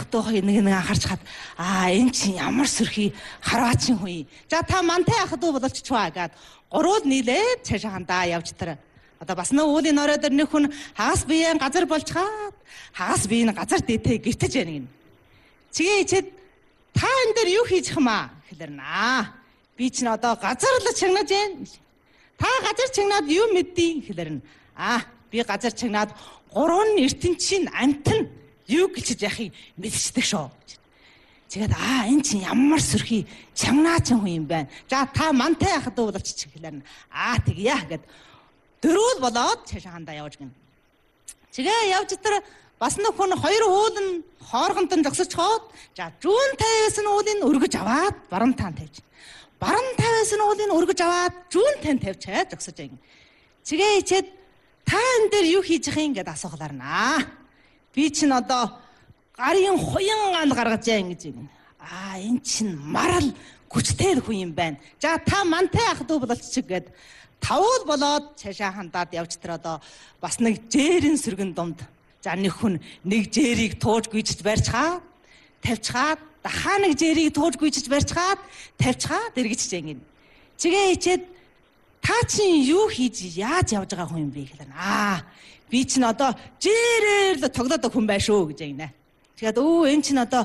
дуухыг нэг анхаарч хаад энэ чинь ямар сөрхий харваачин хүн. За та мантай ах дүү бололч чваа гэд гурвууд нийлээд цаашаа хандаа явж тэр. Одоо бас нөө уулын орой дээр нэг хүн хагас биеэн газар болчхаад хагас биеийн газар дээтэй гэртэж яана гин. Чигээ ичээд та энэ дээр юу хийж хэмаа гэхэлэр би чинь одоо газар л чагнаж байна. Та газар чагнаад юу мэддیں гэхэлэр би газар чагнаад гурван ертөнцийн амтан юу гэлчиж яхийг мэдчихдэг шүү. Тэгээд энэ чинь ямар сөрхий чамнаачин хүн юм байна. За та мантай ах дүү боловч гэхэлэр тэгье гэд дөрөв болоод цаашаа хандаа явж гин. Чигээ явж тэр бас нэг хүн хоёр уулын хооргонтон зогсож хоод за зүүн тавьяас нь уулын өргөж аваад баруун таан тавьж. Баруун тавьяас нь уулын өргөж аваад зүүн тань тавьчаад зогсож байгаа юм. Чигээ ичээд та энэ дээр юу хийж байгаа юм гэдээ асуухлаар би чинь одоо гарын хуян гал гаргаж яа ингэж юм. Энэ чинь марал хүчтэй хүн юм байна. За та мантай ах дүү бололч гэд тавууд болоод цаашаа хандаад явж тэр одоо бас нэг жээрийн сөргөн дунд за нэг хүн нэг жээрийг тууж гүйчж барьцгаа тавьцгаад дахаа нэг жээрийг тууж гүйчж барьцгаад тавьцгаад эргэж жин. Чигээ ичээд та чинь юу хийж яаж явж байгаа хүн юм бэ гэхлээр би чинь одоо жирээр л тоглоод хүн bay шүү гэж ягнаа. Тэгээд энэ чинь одоо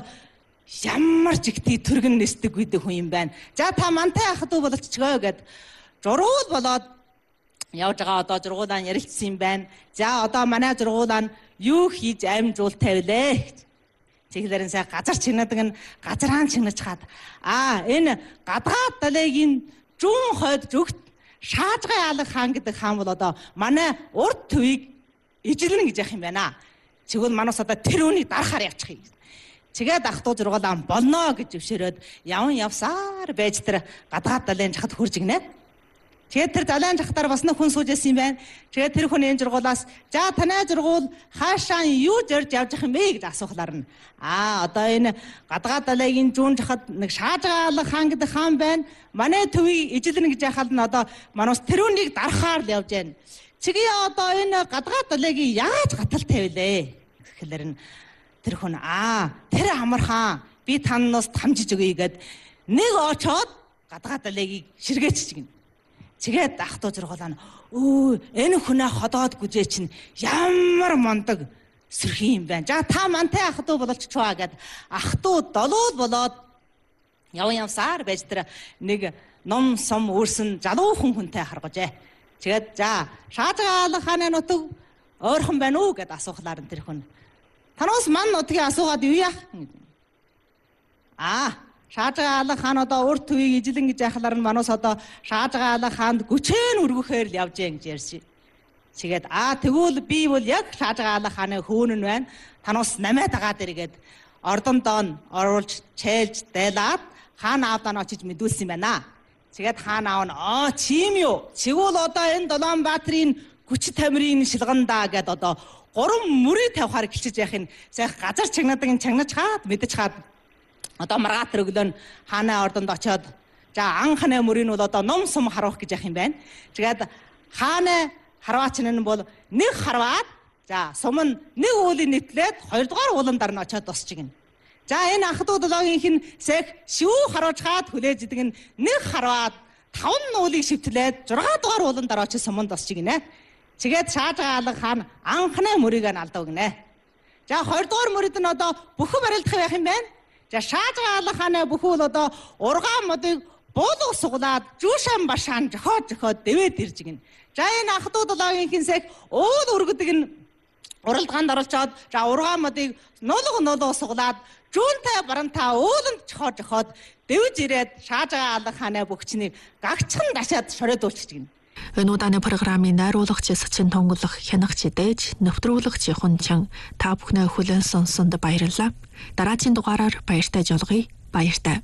ямар ч ихтэй төргөн нэстэг гэдэг хүн юм байна. За та мантай ах дүү бололцгоо гэд жургуул болоод явж байгаа одоо жургуулаа ярилцсан юм байна. За одоо манай жургуулаа юу хийж амжуул тавилаа гэж. Тэгэхлээр сая газар чигнадаг нь газраан чигнаж хаад энэ гадгаад далайгийн зүүн хойд зүгт Шаажгай алга хаан гэдэг хаан бол одоо манай урд төвийг ижилнэ гэж яах юм байна. Тэгвэл манаас одоо тэр үнийг дарахаар явчих юм. Тэгээд ах トゥ зургалаа болно гэж өвшөрөөд явсаар байж тэр гадгаад далайн жахад хурж игнэ. Тэгээд тэр далайн жахтаар бас нэг хүн суужсэн юм байна. Тэгээд тэр хүн энэ зургуулаас за танай зургуул хаашаа юу зорж явж явах юм бэ гэж асуухлаар нь одоо энэ гадгаад далайгийн зүүн жахад нэг Шаажгай алга хаан гэдэг хаан байна. Манай төвийг ижилнэ гэж яхад нь одоо манаас тэр үнийг дарахаар л явж байна. Чигээ одоо энэ гадгаад далайгийн яаж гатал тавилээ гэхэлэр нь тэр хүн тэр амархан би танаас хамжиж өгье гэд нэг очоод гадгаад далайгийг ширгээчих гин. Тэгээд ах トゥ зургуулаа энэ хүнээ ходоод гүжээ чинь ямар мондог сэрхий юм байна. За та мантай ах トゥ бололч чваа гэд ах トゥ долоод болоод явсаар байж тэр нэг ном сум өөрсөн залуу хүнтэй харгажээ. Тэгээд за Шаажгай алга хааны нутаг ойрхон байна уу гэд асуухлаар нь тэр хүн танаас ман нутгийн асуугаад юу яах юм. Шаажгай алга хаан одоо урд төвийг ижилэн гэж яхалаар нь манаас одоо Шаажгай алга хаанд гүчээр үргэхээр л явж гин гэж ярьсан. Тэгээд тэгвэл би бол яг Шаажгай алга хааны хөөнөн байна. Танаас намайг дагаад иргээд ордон доон оруулж чээлж дайлаад хаан аавдаа очиж мэдүүлсэн юм байна. Тэгээд хаан аав нь чим юу? Чигвэл одоо энэ Долоонбаатрын хүч тамирын шилгандаа гэд одоо гурван мөрий тавихаар гэлчиж яах нь сайх газар чагнадаг нь чагнаж хаад мэдэж хаад одоо маргаатар өглөө нь хааны ордонд очоод за ан хааны мөрийг бол одоо ном сум харуулах гэж яах юм байна. Тэгээд хааны харваачин нь бол нэг харваад за сум нь нэг уулын нийтлээд хоёрдугаар уулан дараа нь очоод тусчих гин. За энэ ах トゥ долоогийнх нь сайх шүү харуулж хаад хүлээж идэг нь нэг харваад 5 уулыг шивтлээд 6 дугаар уулан дараа очиж суманд тусчих гинэ. Тэгээд Шаажгай алга хаан анхны мөрийг нь алдав гинэ. За 20 дугаар мөрөд нь одоо бүхэн барилдах байх юм байна. За Шаажгай алга хааны бүхэн бол одоо ургаан модыг буулга суглаад жүүшан башаан жохоод дэвээд ирж гин. За энэ ах トゥ долоогийнх нь сайх уул өргөдөг нь уралдаанд оролцоод за ургаан модыг нулга суглаад жүүнтэй барантаа ууланд жохоод дэвж ирээд Шаажгай алга хааны бүгчнийг гагчхан дашаад шоройдуулчих гин. Энэ удааны программын найруулагч Сачин тонголох хянагч дээж нэвтрүүлэгч Хунчан та бүхнээ хүлээн сонссонд баярлалаа. Дараагийн дугаараар баяртай жолгоё. Баяртай.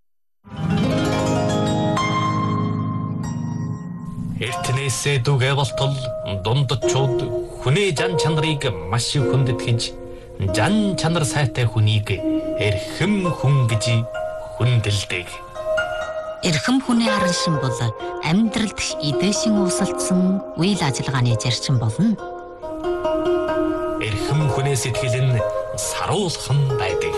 Эртнээсээ дүгэ болтол дундчууд хүний жан чанарыг маш их хүндэтгэж жан чанар сайтай хүнийг эрхэм хүн гэж хүндэлдэг. Эрхэм хүний арга шин бол амьдралд эдээшин үүсэлдсэн үйл ажиллагааны зарчим болно. Эрхэм хүний сэтгэл нь саруулхан байдаг.